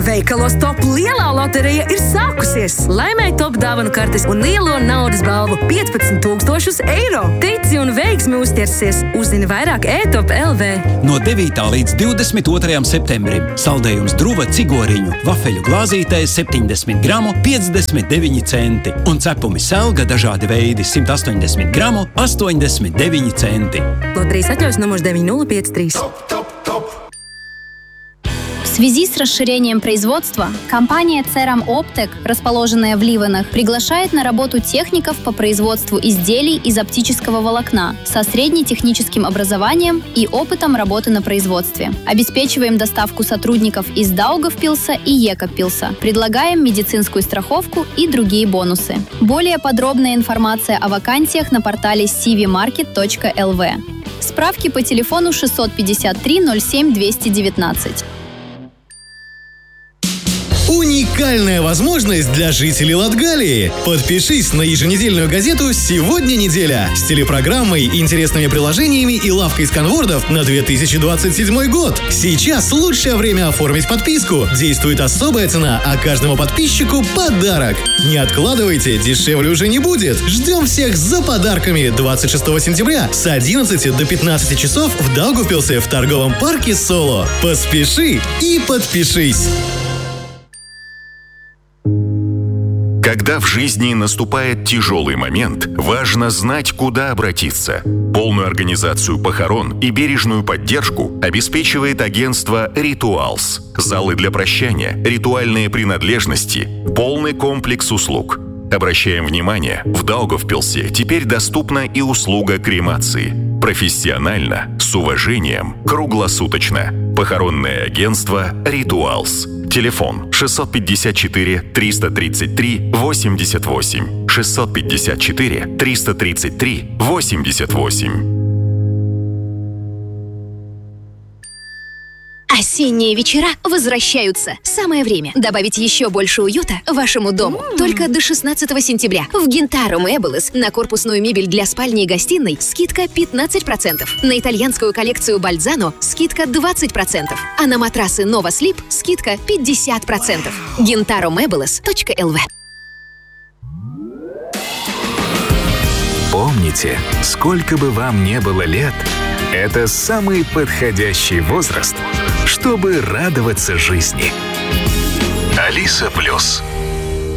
Veikalos Top lielā loterija ir sākusies. Laimēj Top dāvanu kartes un lielo naudas balvu 15,000 eiro. Tici un veiksmi uztiersies. Uzzini vairāk e-top LV. No 9. līdz 22. septembrim saldējums druva cigoriņu vafeļu glāzītē 70 gramu 59 centi un cepumi selga dažādi veidi 180 gramu 89 centi. Loterijas atļaus numurs 9053. В связи с расширением производства, компания Ceram Optek, расположенная в Ливенах, приглашает на работу техников по производству изделий из оптического волокна со среднетехническим образованием и опытом работы на производстве. Обеспечиваем доставку сотрудников из Даугавпилса и Екаппилса. Предлагаем медицинскую страховку и другие бонусы. Более подробная информация о вакансиях на портале cvmarket.lv. Справки по телефону 653 07 219. Уникальная возможность для жителей Латгалии. Подпишись на еженедельную газету «Сегодня неделя» с телепрограммой, интересными приложениями и лавкой сканвордов на 2027 год. Сейчас лучшее время оформить подписку. Действует особая цена, а каждому подписчику подарок. Не откладывайте, дешевле уже не будет. Ждем всех за подарками 26 сентября с 11 до 15 часов в Даугавпилсе в торговом парке Соло. Поспеши и подпишись. Когда в жизни наступает тяжелый момент, важно знать, куда обратиться. Полную организацию похорон и бережную поддержку обеспечивает агентство Rituals. Залы для прощания, ритуальные принадлежности, полный комплекс услуг. Обращаем внимание, в Даугавпилсе теперь доступна и услуга кремации. Профессионально, с уважением, круглосуточно. Похоронное агентство Rituals. Телефон 654 333 88 654 333 88. Осенние вечера возвращаются. Самое время добавить еще больше уюта вашему дому. Только до 16 сентября в Gintaro Meubles на корпусную мебель для спальни и гостиной скидка 15%. На итальянскую коллекцию Бальзано скидка 20%. А на матрасы Nova Sleep скидка 50%. GintaroMeubles.lv. Помните, сколько бы вам не было лет, это самый подходящий возраст, чтобы радоваться жизни. Алиса Плюс.